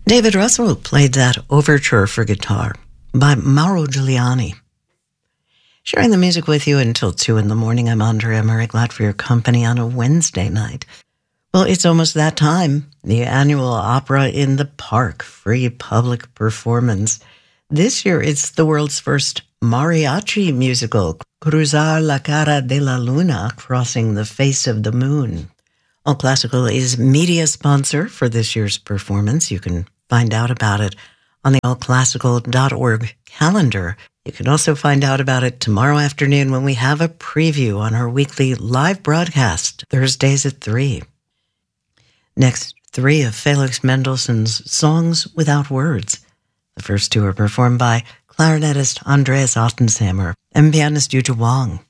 David Russell played that overture for guitar by Mauro Giuliani. Sharing the music with you until 2 in the morning. I'm Andrea Murray, glad for your company on a Wednesday night. Well, it's almost that time. The annual Opera in the Park, free public performance. This year, it's the world's first mariachi musical, Cruzar la Cara de la Luna, Crossing the Face of the Moon. All Classical is media sponsor for this year's performance. You can find out about it on the allclassical.org calendar. You can also find out about it tomorrow afternoon when we have a preview on our weekly live broadcast, Thursdays at 3. Next, 3 of Felix Mendelssohn's Songs Without Words. The first 2 are performed by clarinetist Andreas Ottenshammer and pianist Yuja Wang.